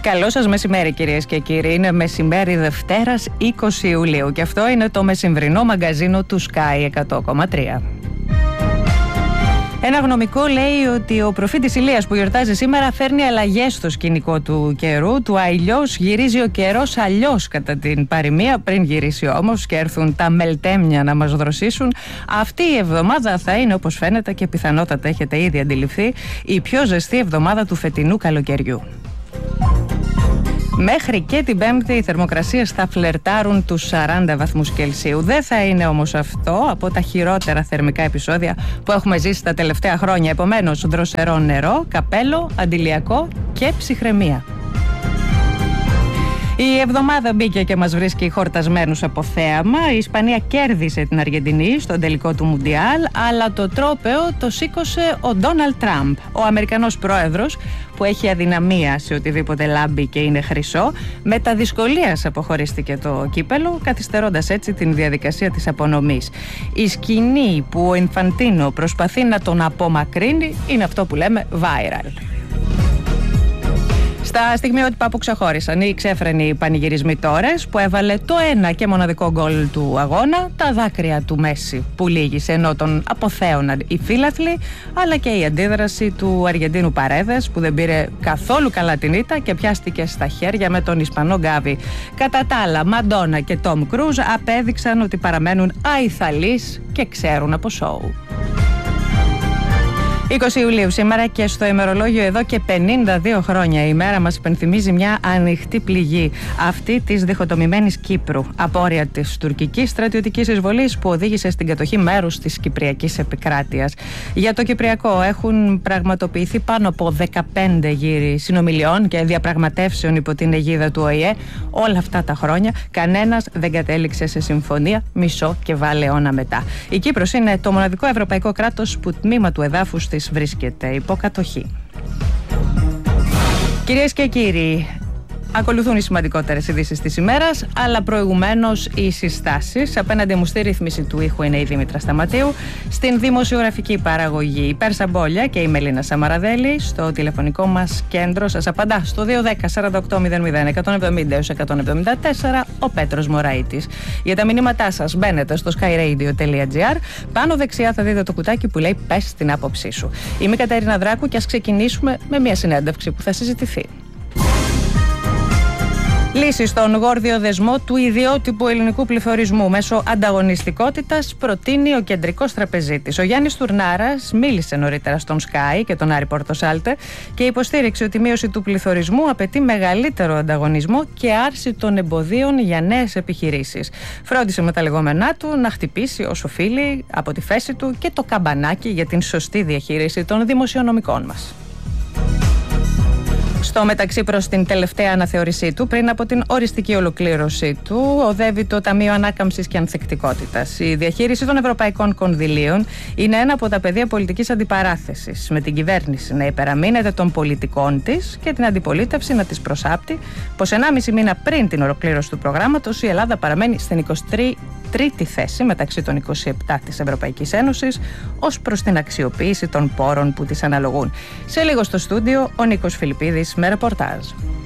Καλό σας μεσημέρι, κυρίες και κύριοι. Είναι μεσημέρι Δευτέρας 20 Ιουλίου και αυτό είναι το μεσημβρινό μαγκαζίνο του Sky 100,3. Ένα γνωμικό λέει ότι ο προφήτης Ηλίας που γιορτάζει σήμερα φέρνει αλλαγές στο σκηνικό του καιρού. Του αλλιώς γυρίζει ο καιρός αλλιώς κατά την παροιμία. Πριν γυρίσει όμως και έρθουν τα μελτέμια να μας δροσίσουν, αυτή η εβδομάδα θα είναι, όπως φαίνεται και πιθανότατα έχετε ήδη αντιληφθεί, η πιο ζεστή εβδομάδα του φετινού καλοκαιριού. Μέχρι και την Πέμπτη οι θερμοκρασίες θα φλερτάρουν τους 40 βαθμούς Κελσίου. Δεν θα είναι όμως αυτό από τα χειρότερα θερμικά επεισόδια που έχουμε ζήσει τα τελευταία χρόνια. Επομένως, δροσερό νερό, καπέλο, αντιλιακό και ψυχραιμία. Η εβδομάδα μπήκε και μας βρίσκει χορτασμένους από θέαμα. Η Ισπανία κέρδισε την Αργεντινή στον τελικό του Μουντιάλ, αλλά το τρόπαιο το σήκωσε ο Ντόναλντ Τραμπ, ο Αμερικανός πρόεδρος που έχει αδυναμία σε οτιδήποτε λάμπει και είναι χρυσό. Με τα δυσκολίας αποχωρίστηκε το κύπελο, καθυστερώντας έτσι την διαδικασία της απονομής. Η σκηνή που ο Ινφαντίνο προσπαθεί να τον απομακρύνει είναι αυτό που λέμε viral. Στα στιγμιότυπα που ξεχώρισαν οι ξέφρενοι πανηγυρισμητόρες που έβαλε το ένα και μοναδικό γκολ του αγώνα, τα δάκρυα του Μέση που λύγησε ενώ τον αποθέωναν οι φίλαθλοι, αλλά και η αντίδραση του Αργεντίνου Παρέδες που δεν πήρε καθόλου καλά την ήττα και πιάστηκε στα χέρια με τον Ισπανό Γκάβι. Κατά τα άλλα, Μαντόνα και Τόμ Κρούζ απέδειξαν ότι παραμένουν αϊθαλείς και ξέρουν από σόου. 20 Ιουλίου σήμερα και στο ημερολόγιο εδώ και 52 χρόνια η μέρα μας υπενθυμίζει μια ανοιχτή πληγή, αυτή της διχοτομημένης Κύπρου, απόρρια της τουρκικής στρατιωτικής εισβολής που οδήγησε στην κατοχή μέρους της κυπριακής επικράτειας. Για το Κυπριακό έχουν πραγματοποιηθεί πάνω από 15 γύροι συνομιλιών και διαπραγματεύσεων υπό την αιγίδα του ΟΗΕ. Όλα αυτά τα χρόνια κανένας δεν κατέληξε σε συμφωνία, μισό και βάλε αιώνα μετά. Η Κύπρος είναι το μοναδικό ευρωπαϊκό κράτος που τμήμα του εδάφους της βρίσκεται υπό κατοχή. Κυρίες και κύριοι, ακολουθούν οι σημαντικότερες ειδήσεις της ημέρας, αλλά προηγουμένως οι συστάσεις. Απέναντι μου στη ρύθμιση του ήχου είναι η Δήμητρα Σταματίου, στην δημοσιογραφική παραγωγή η Πέρσα Μπόλια και η Μελίνα Σαμαραδέλη. Στο τηλεφωνικό μας κέντρο σας απαντά στο 210 48 00 170 έως 174 ο Πέτρος Μωραΐτης. Για τα μηνύματά σας μπαίνετε στο skyradio.gr. Πάνω δεξιά θα δείτε το κουτάκι που λέει «Πες την άποψή σου». Είμαι η Κατερίνα Δράκου και ας ξεκινήσουμε με μια συνέντευξη που θα συζητηθεί. Λύση στον γόρδιο δεσμό του ιδιότυπου ελληνικού πληθωρισμού μέσω ανταγωνιστικότητας προτείνει ο κεντρικός τραπεζίτης. Ο Γιάννης Τουρνάρας μίλησε νωρίτερα στον Sky και τον Άρη Πορτοσάλτε και υποστήριξε ότι η μείωση του πληθωρισμού απαιτεί μεγαλύτερο ανταγωνισμό και άρση των εμποδίων για νέες επιχειρήσεις. Φρόντισε με τα λεγόμενά του να χτυπήσει όσο οφείλει από τη θέση του και το καμπανάκι για την σωστή διαχείριση των δημοσιονομικών μας. Στο μεταξύ, προς την τελευταία αναθεώρησή του, πριν από την οριστική ολοκλήρωσή του, οδεύει το Ταμείο Ανάκαμψης και Ανθεκτικότητας. Η διαχείριση των ευρωπαϊκών κονδυλίων είναι ένα από τα πεδία πολιτικής αντιπαράθεσης, με την κυβέρνηση να υπεραμείνεται των πολιτικών της και την αντιπολίτευση να της προσάπτει πως 1,5 μήνα πριν την ολοκλήρωση του προγράμματος η Ελλάδα παραμένει στην 23η θέση μεταξύ των 27 της Ευρωπαϊκής Ένωσης ως προς την αξιοποίηση των πόρων που της αναλογούν. Σε λίγο στο στούντιο ο Νίκος Φιλιππίδης με ρεπορτάζ.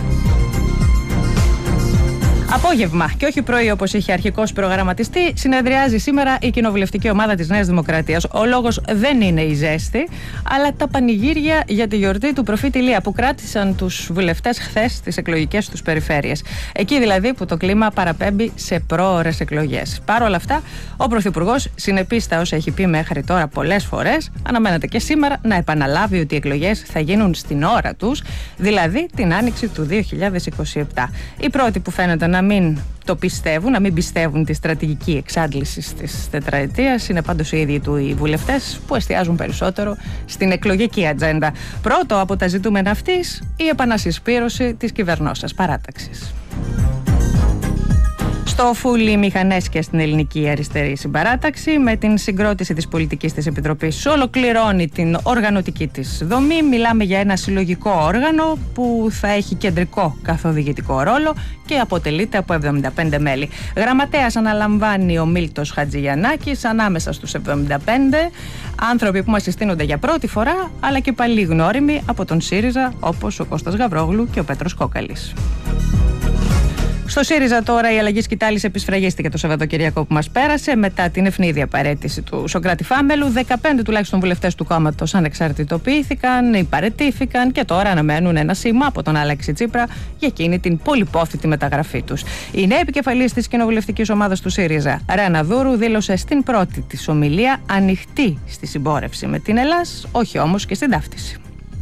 Απόγευμα και όχι πρωί όπως είχε αρχικώς προγραμματιστεί, συνεδριάζει σήμερα η κοινοβουλευτική ομάδα της Νέας Δημοκρατίας. Ο λόγος δεν είναι η ζέστη, αλλά τα πανηγύρια για τη γιορτή του προφήτη Ηλία που κράτησαν τους βουλευτές χθες στις εκλογικές τους περιφέρειες. Εκεί δηλαδή που το κλίμα παραπέμπει σε πρόωρες εκλογές. Παρ' όλα αυτά, ο Πρωθυπουργός, συνεπής στα όσα έχει πει μέχρι τώρα πολλές φορές, αναμένεται και σήμερα να επαναλάβει ότι οι εκλογές θα γίνουν στην ώρα τους, δηλαδή την άνοιξη του 2027. Οι πρώτοι που φαίνεται να μην το πιστεύουν, να μην πιστεύουν τη στρατηγική εξάντληση της τετραετίας είναι πάντως οι ίδιοι οι βουλευτές που εστιάζουν περισσότερο στην εκλογική ατζέντα. Πρώτο από τα ζητούμενα αυτής η επανασυσπήρωση της κυβερνώσας παράταξης. Στο φούλι μηχανές και στην ελληνική αριστερή συμπαράταξη, με την συγκρότηση της πολιτικής της Επιτροπής, ολοκληρώνει την οργανωτική της δομή. Μιλάμε για ένα συλλογικό όργανο που θα έχει κεντρικό καθοδηγητικό ρόλο και αποτελείται από 75 μέλη. Γραμματέας αναλαμβάνει ο Μίλτος Χατζηγιαννάκης, ανάμεσα στους 75 άνθρωποι που μας συστήνονται για πρώτη φορά, αλλά και παλιοί γνώριμοι από τον ΣΥΡΙΖΑ, όπως ο Κώστας Γαβρόγλου και ο Πέτρος Κόκαλης. Στο ΣΥΡΙΖΑ τώρα η αλλαγή σκητάλης επισφραγίστηκε το Σαββατοκυριακό που μας πέρασε μετά την ευνίδια παραίτηση του Σωκράτη Φάμελου. 15 τουλάχιστον βουλευτές του κόμματος ανεξαρτητοποιήθηκαν ή παραιτήθηκαν και τώρα αναμένουν ένα σήμα από τον Αλέξη Τσίπρα για εκείνη την πολυπόθητη μεταγραφή τους. Η νέα επικεφαλής της κοινοβουλευτικής ομάδας του ΣΥΡΙΖΑ, Ρένα Δούρου, δήλωσε στην πρώτη της ομιλία ανοιχτή στη συμπόρευση με την Ελλάς, όχι όμως και στην ταύτιση.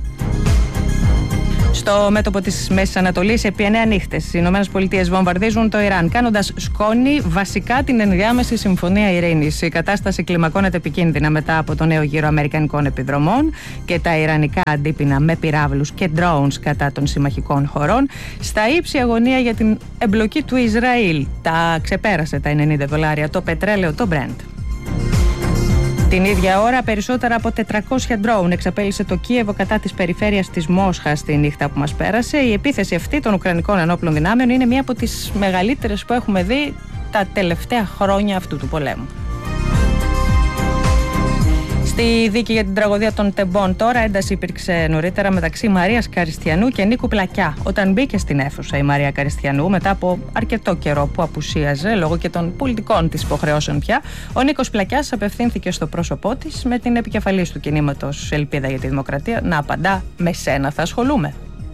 Στο μέτωπο της Μέσης Ανατολής, επί 9 νύχτες, οι ΗΠΑ βομβαρδίζουν το Ιράν, κάνοντας σκόνη βασικά την ενδιάμεση συμφωνία ειρήνης. Η κατάσταση κλιμακώνεται επικίνδυνα μετά από το νέο γύρο αμερικανικών επιδρομών και τα ιρανικά αντίπεινα με πυράβλους και drones κατά των συμμαχικών χωρών. Στα ύψη αγωνία για την εμπλοκή του Ισραήλ. Τα ξεπέρασε τα $90 το πετρέλαιο, το Brent. Την ίδια ώρα, περισσότερα από 400 ντρόουν εξαπέλυσε το Κίεβο κατά της περιφέρειας της Μόσχας τη νύχτα που μας πέρασε. Η επίθεση αυτή των Ουκρανικών ενόπλων δυνάμεων είναι μία από τις μεγαλύτερες που έχουμε δει τα τελευταία χρόνια αυτού του πολέμου. Στη δίκη για την τραγωδία των Τεμπών, τώρα ένταση υπήρξε νωρίτερα μεταξύ Μαρίας Καριστιανού και Νίκου Πλακιά. Όταν μπήκε στην αίθουσα η Μαρία Καριστιανού, μετά από αρκετό καιρό που απουσίαζε λόγω και των πολιτικών της υποχρεώσεων πια, ο Νίκος Πλακιάς απευθύνθηκε στο πρόσωπό της με την επικεφαλής του κινήματος Ελπίδα για τη Δημοκρατία να απαντά: «Με σένα θα ασχολούμαι».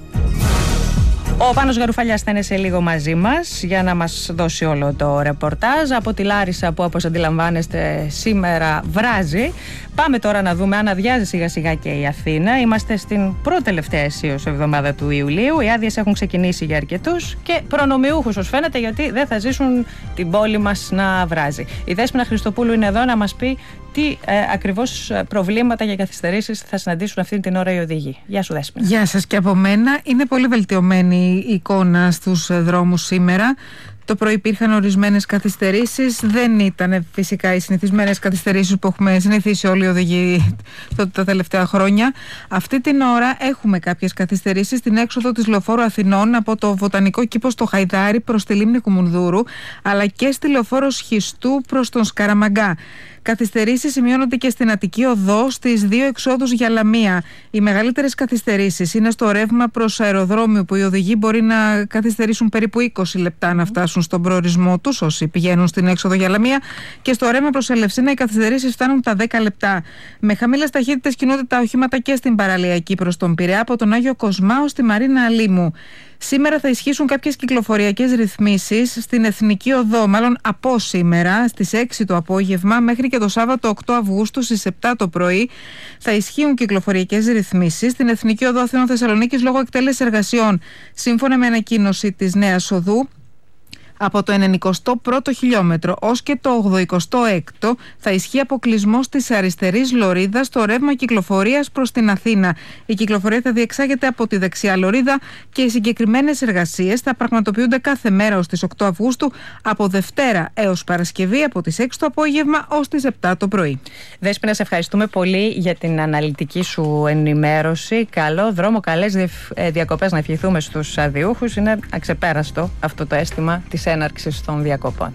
Ο Πάνος Γαρουφαλιάς θα είναι σε λίγο μαζί μας για να μας δώσει όλο το ρεπορτάζ από τη Λάρισα που, όπως αντιλαμβάνεστε, σήμερα βράζει. Πάμε τώρα να δούμε αν αδειάζει σιγά σιγά και η Αθήνα. Είμαστε στην πρώτη τελευταία αισίως εβδομάδα του Ιουλίου. Οι άδειες έχουν ξεκινήσει για αρκετούς και προνομιούχους ως φαίνεται, γιατί δεν θα ζήσουν την πόλη μας να βράζει. Η Δέσποινα Χριστοπούλου είναι εδώ να μας πει τι ακριβώς προβλήματα για καθυστερήσεις θα συναντήσουν αυτή την ώρα οι οδηγοί. Γεια σου, Δέσποινα. Γεια σας και από μένα. Είναι πολύ βελτιωμένη η εικόνα στους δρόμους σήμερα. Το πρωί υπήρχαν ορισμένες καθυστερήσεις. Δεν ήταν φυσικά οι συνηθισμένες καθυστερήσεις που έχουμε συνηθίσει όλοι οι οδηγοί τα τελευταία χρόνια. Αυτή την ώρα έχουμε κάποιες καθυστερήσεις στην έξοδο της Λεωφόρου Αθηνών από το Βοτανικό Κήπο στο Χαϊδάρι προς τη λίμνη Κουμουνδούρου, αλλά και στη Λεωφόρο Σχιστού προς τον Σκαραμαγκά. Καθυστερήσεις σημειώνονται και στην Αττική Οδό στις δύο εξόδους για Λαμία. Οι μεγαλύτερες καθυστερήσεις είναι στο ρεύμα προς αεροδρόμιο, που οι οδηγοί μπορεί να καθυστερήσουν περίπου 20 λεπτά να φτάσουν στον προορισμό τους, όσοι πηγαίνουν στην έξοδο για Λαμία, και στο ρεύμα προς Ελευσίνα οι καθυστερήσεις φτάνουν τα 10 λεπτά. Με χαμηλές ταχύτητες κινούνται τα οχήματα και στην παραλιακή προς τον Πειραιά από τον Άγιο Κοσμάο στη Μαρίνα Αλήμου. Σήμερα θα ισχύσουν κάποιες κυκλοφοριακές ρυθμίσεις στην Εθνική Οδό, μάλλον από σήμερα στις 6 το απόγευμα μέχρι και το Σάββατο 8 Αυγούστου στις 7 το πρωί θα ισχύουν κυκλοφοριακές ρυθμίσεις στην Εθνική Οδό Αθήνων Θεσσαλονίκης λόγω εκτέλεσης εργασιών. Σύμφωνα με ανακοίνωση της Νέας Οδού, από το 91ο χιλιόμετρο ως και το 86ο θα ισχύει αποκλεισμός της αριστερής λωρίδας στο ρεύμα κυκλοφορίας προς την Αθήνα. Η κυκλοφορία θα διεξάγεται από τη δεξιά λωρίδα και οι συγκεκριμένες εργασίες θα πραγματοποιούνται κάθε μέρα ως τις 8 Αυγούστου από Δευτέρα έως Παρασκευή από τις 6 το απόγευμα ως τις 7 το πρωί. Δέσποινα, σε ευχαριστούμε πολύ για την αναλυτική σου ενημέρωση. Καλό δρόμο, καλές διακοπές να ευχηθούμε στους αδειούχους. Είναι αξεπέραστο αυτό το αίσθημα της έναρξης των διακοπών.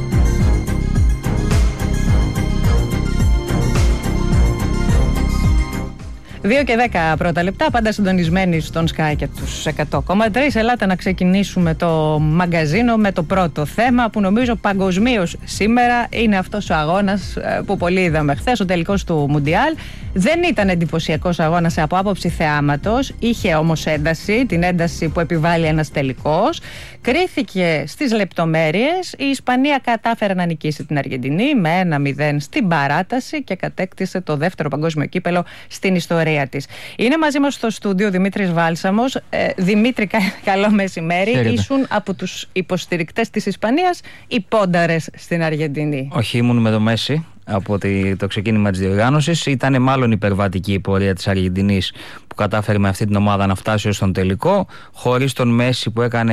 2 και 10 πρώτα λεπτά, πάντα συντονισμένοι στον Sky και τους 100,3. Ελάτε να ξεκινήσουμε το μαγκαζίνο με το πρώτο θέμα που νομίζω παγκοσμίως σήμερα είναι αυτός ο αγώνας που πολλοί είδαμε χθες, ο τελικός του Μουντιάλ. Δεν ήταν εντυπωσιακός αγώνας από άποψη θεάματος, είχε όμως ένταση, την ένταση που επιβάλλει ένας τελικός. Κρίθηκε στις λεπτομέρειες. Η Ισπανία κατάφερε να νικήσει την Αργεντινή με 1-0 στην παράταση και κατέκτησε το δεύτερο παγκόσμιο κύπελο στην ιστορία της. Είναι μαζί μας στο στούντιο Δημήτρης Βάλσαμος. Δημήτρη, καλό μεσημέρι. Χαίρετε. Ήσουν από τους υποστηρικτές της Ισπανίας ή πόνταρες στην Αργεντινή? Όχι, ήμουν με το Μέση από το ξεκίνημα της διοργάνωσης. Ήταν μάλλον υπερβατική η πορεία της Αργεντινής που κατάφερε με αυτή την ομάδα να φτάσει ως τον τελικό. Χωρίς τον Μέση που έκανε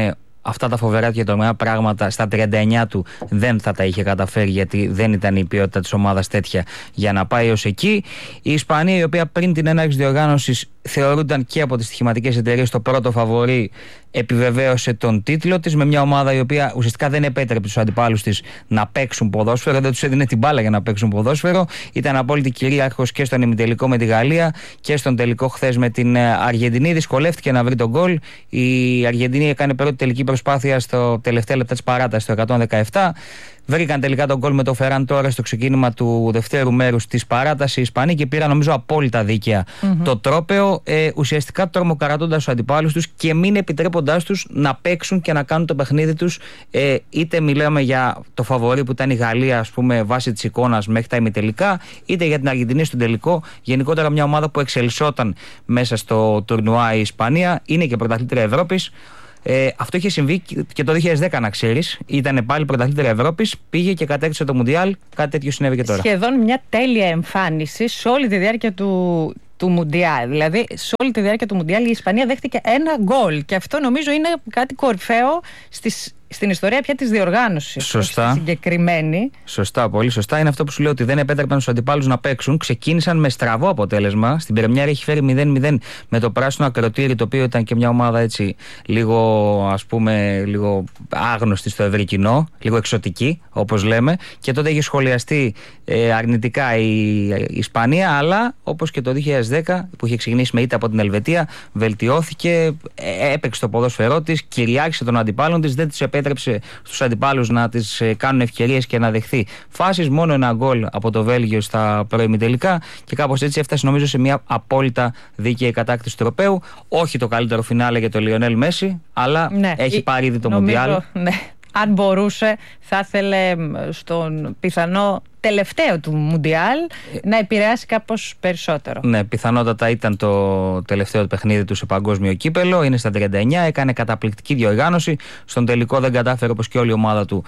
αυτά τα φοβερά και τρομερά πράγματα στα 39 του δεν θα τα είχε καταφέρει, γιατί δεν ήταν η ποιότητα της ομάδας τέτοια για να πάει ως εκεί. Η Ισπανία, η οποία πριν την έναρξη διοργάνωσης θεωρούνταν και από τις στοιχηματικές εταιρείες το πρώτο φαβορί, επιβεβαίωσε τον τίτλο της με μια ομάδα η οποία ουσιαστικά δεν επέτρεπε τους αντιπάλους της να παίξουν ποδόσφαιρο, δεν τους έδινε την μπάλα για να παίξουν ποδόσφαιρο. Ήταν απόλυτη κυρίαρχος και στον ημιτελικό με τη Γαλλία και στον τελικό χθες με την Αργεντινή. Δυσκολεύτηκε να βρει τον γκολ. Η Αργεντινή έκανε πρώτη τελική προσπάθεια στο τελευταίο λεπτά της παράτασης, το 117. Βρήκαν τελικά τον γκολ με το Φεράν Τόρες στο ξεκίνημα του δευτέρου μέρους της παράτασης οι Ισπανοί και πήραν νομίζω απόλυτα δίκαια το τρόπαιο, ουσιαστικά τρομοκρατώντας τους αντιπάλους τους και μην επιτρέποντάς τους να παίξουν και να κάνουν το παιχνίδι τους. Είτε μιλάμε για το φαβορί που ήταν η Γαλλία, ας πούμε, βάσει της εικόνας μέχρι τα ημιτελικά, είτε για την Αργεντινή στον τελικό. Γενικότερα μια ομάδα που εξελισσόταν μέσα στο τουρνουά η Ισπανία, είναι και πρωταθλήτρια Ευρώπης. Αυτό είχε συμβεί και το 2010, να ξέρεις. Ήταν πάλι πρωταθλήτρια Ευρώπης, πήγε και κατέκτησε το Μουντιάλ. Κάτι τέτοιο συνέβη και τώρα. Σχεδόν μια τέλεια εμφάνιση σε όλη τη διάρκεια του Μουντιάλ. Δηλαδή, σε όλη τη διάρκεια του Μουντιάλ η Ισπανία δέχτηκε ένα γκολ. Και αυτό νομίζω είναι κάτι κορυφαίο στην ιστορία πια της διοργάνωσης. Σωστά. Συγκεκριμένη. Σωστά, πολύ σωστά. Είναι αυτό που σου λέω, ότι δεν επέτρεπαν στους αντιπάλους να παίξουν. Ξεκίνησαν με στραβό αποτέλεσμα. Στην πρεμιέρα έχει φέρει 0-0 με το Πράσινο Ακροτήρι, το οποίο ήταν και μια ομάδα έτσι λίγο, ας πούμε, λίγο άγνωστη στο ευρύ κοινό, λίγο εξωτική, όπως λέμε. Και τότε είχε σχολιαστεί αρνητικά η Ισπανία, αλλά όπως και το 2010 που είχε ξεκινήσει με ήττα από την Ελβετία, βελτιώθηκε, έπαιξε το ποδόσφαιρό της, κυριάρχησε τον αντιπάλων της, δεν της επέτρεψε στους αντιπάλους να τις κάνουν ευκαιρίες και να δεχθεί φάσεις. Μόνο ένα γκολ από το Βέλγιο στα προημιτελικά και κάπως έτσι έφτασε νομίζω σε μια απόλυτα δίκαιη κατάκτηση του τροπαίου. Όχι το καλύτερο φινάλε για τον Λιονέλ Μέση, αλλά έχει πάρει ήδη το Μουντιάλ. Ναι. Αν μπορούσε, θα ήθελε στον πιθανό τελευταίο του Μουντιάλ να επηρεάσει κάπως περισσότερο. Ναι, πιθανότατα ήταν το τελευταίο παιχνίδι του σε παγκόσμιο κύπελο. Είναι στα 39, έκανε καταπληκτική διοργάνωση. Στον τελικό δεν κατάφερε, όπως και όλη η ομάδα του,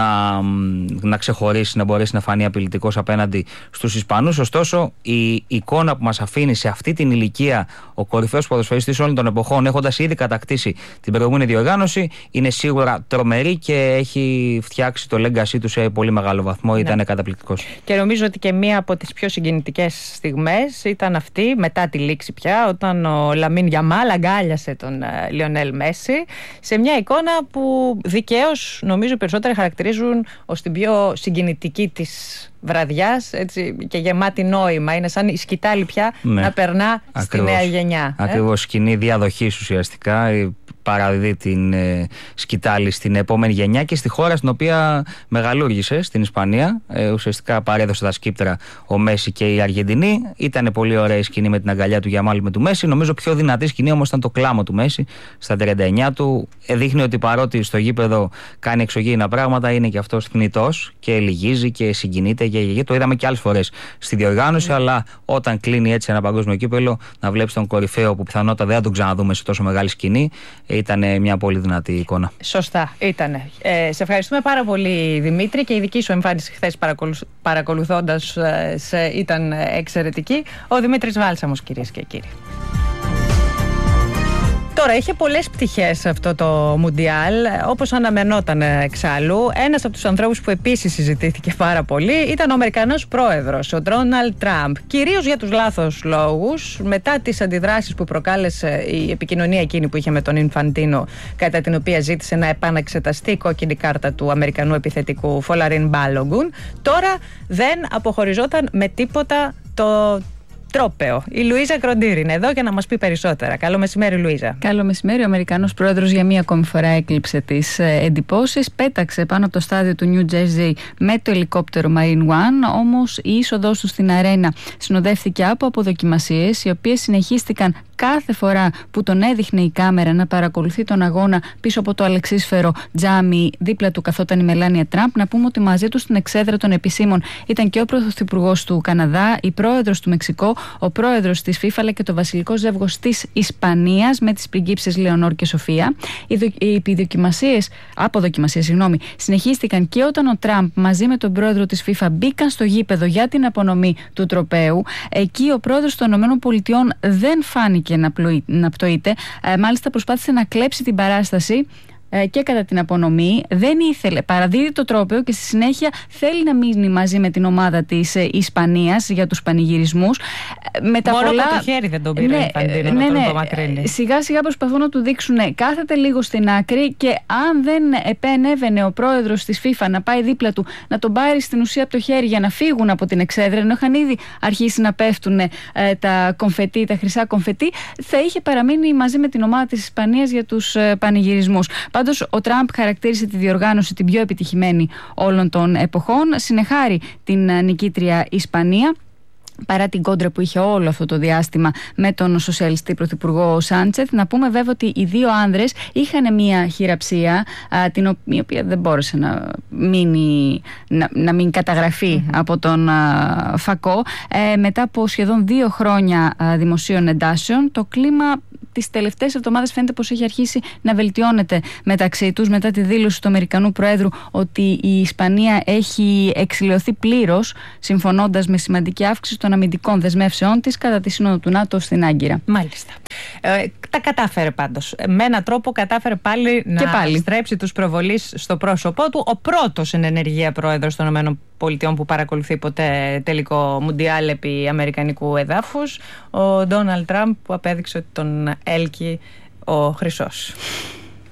να ξεχωρίσει, να μπορέσει να φανεί απειλητικός απέναντι στους Ισπανούς. Ωστόσο, η εικόνα που μας αφήνει σε αυτή την ηλικία ο κορυφαίος ποδοσφαιριστής όλων των εποχών, έχοντας ήδη κατακτήσει την προηγούμενη διοργάνωση, είναι σίγουρα τρομερή και έχει φτιάξει το legacy του σε πολύ μεγάλο βαθμό. Ήταν καταπληκτικό. Και νομίζω ότι και μία από τις πιο συγκινητικές στιγμές ήταν αυτή, μετά τη λήξη πια, όταν ο Λαμίν Γιαμάλ αγκάλιασε τον Λιονέλ Μέση, σε μια εικόνα που δικαίως νομίζω περισσότεροι χαρακτηρίζουν ως την πιο συγκινητική της βραδιάς, έτσι, και γεμάτη νόημα. Είναι σαν η σκητάλη πια να περνά στη νέα γενιά. Ακριβώς, σκηνή διαδοχής ουσιαστικά. Παραδίδει την σκητάλη στην επόμενη γενιά και στη χώρα στην οποία μεγαλούργησε, στην Ισπανία. Ουσιαστικά παρέδωσε τα σκύπτρα ο Μέση και η Αργεντινή. Ήταν πολύ ωραία η σκηνή με την αγκαλιά του Γιαμάλ με του Μέση. Νομίζω πιο δυνατή σκηνή όμως ήταν το κλάμα του Μέση στα 39 του. Δείχνει ότι παρότι στο γήπεδο κάνει εξωγήινα πράγματα, είναι και αυτός θνητός και λυγίζει και συγκινείται. Το είδαμε και άλλες φορές στη διοργάνωση, αλλά όταν κλείνει έτσι ένα παγκόσμιο κύπελο, να βλέπεις τον κορυφαίο που πιθανότατα δεν θα τον ξαναδούμε σε τόσο μεγάλη σκηνή, ήταν μια πολύ δυνατή εικόνα. Σωστά, ήταν. Σε ευχαριστούμε πάρα πολύ, Δημήτρη, και η δική σου εμφάνιση χθες παρακολουθώντας ήταν εξαιρετική. Ο Δημήτρης Βάλσαμος, κυρίες και κύριοι. Τώρα, είχε πολλές πτυχές αυτό το Μουντιάλ, όπως αναμενόταν εξάλλου. Ένας από τους ανθρώπους που επίσης συζητήθηκε πάρα πολύ ήταν ο Αμερικανός πρόεδρος, ο Ντόναλντ Τραμπ. Κυρίως για τους λάθος λόγους, μετά τις αντιδράσεις που προκάλεσε η επικοινωνία εκείνη που είχε με τον Ινφαντίνο, κατά την οποία ζήτησε να επαναξεταστεί η κόκκινη κάρτα του Αμερικανού επιθετικού Φολαρίν Μπάλογκουν. Τώρα δεν αποχωριζόταν με τίποτα το τρόπαιο. Η Λουίζα Κροντήρη είναι εδώ για να μας πει περισσότερα. Καλό μεσημέρι, Λουίζα. Καλό μεσημέρι. Ο Αμερικανός πρόεδρος για μία ακόμη φορά έκλειψε τις εντυπώσεις. Πέταξε πάνω από το στάδιο του New Jersey με το ελικόπτερο Marine One. Όμως η είσοδός του στην αρένα συνοδεύτηκε από αποδοκιμασίες, οι οποίες συνεχίστηκαν κάθε φορά που τον έδειχνε η κάμερα να παρακολουθεί τον αγώνα πίσω από το αλεξίσφαιρο τζάμι, δίπλα του καθόταν η Μελάνια Τραμπ. Να πούμε ότι μαζί του στην εξέδρα των επισήμων ήταν και ο πρωθυπουργός του Καναδά, η πρόεδρος του Μεξικό, ο πρόεδρος της FIFA, αλλά και το βασιλικό ζεύγος της Ισπανίας με τις πριγκίψες Λεωνόρ και Σοφία. Οι αποδοκιμασίες συνεχίστηκαν και όταν ο Τραμπ μαζί με τον πρόεδρο της FIFA μπήκαν στο γήπεδο για την απονομή του τροπαίου. Εκεί ο πρόεδρος των ΗΠΑ δεν φάνηκε να πτωείται. Μάλιστα προσπάθησε να κλέψει την παράσταση και κατά την απονομή. Δεν ήθελε, παραδίδει το τρόπαιο και στη συνέχεια θέλει να μείνει μαζί με την ομάδα της Ισπανίας για τους πανηγυρισμούς. Μόνο από το χέρι δεν τον πήρε ο Ινφαντίνο να τον απομακρύνει. Σιγά σιγά προσπαθούν να του δείξουν, κάθεται λίγο στην άκρη, και αν δεν επενέβαινε ο πρόεδρος της FIFA να πάει δίπλα του, να τον πάρει στην ουσία από το χέρι για να φύγουν από την εξέδρα, ενώ είχαν ήδη αρχίσει να πέφτουν τα κομφετί, τα χρυσά κομφετί, θα είχε παραμείνει μαζί με την ομάδα της Ισπανίας για τους πανηγυρισμούς. Πάντως, ο Τραμπ χαρακτήρισε τη διοργάνωση την πιο επιτυχημένη όλων των εποχών. Συνεχάρει την νικήτρια Ισπανία, παρά την κόντρα που είχε όλο αυτό το διάστημα με τον σοσιαλιστή πρωθυπουργό Σάντσεθ. Να πούμε βέβαια ότι οι δύο άνδρες είχαν μια χειραψία, η οποία δεν μπόρεσε να μην καταγραφεί από τον φακό. Μετά από σχεδόν 2 χρόνια δημοσίων εντάσεων, το κλίμα τις τελευταίες εβδομάδες φαίνεται πως έχει αρχίσει να βελτιώνεται μεταξύ τους, μετά τη δήλωση του Αμερικανού Προέδρου ότι η Ισπανία έχει εξηλαιωθεί πλήρως, συμφωνώντας με σημαντική αύξηση των αμυντικών δεσμεύσεών της κατά τη Σύνοδο του ΝΑΤΟ στην Άγκυρα. Μάλιστα. Τα κατάφερε πάντως. Με έναν τρόπο κατάφερε πάλι να στρέψει τους προβολείς στο πρόσωπό του. Ο πρώτος εν ενεργεία πρόεδρος των ΗΠΑ που παρακολουθεί ποτέ τελικό μουντιάλ επί αμερικανικού εδάφους, ο Ντόναλντ Τραμπ, που απέδειξε ότι τον έλκει ο χρυσός.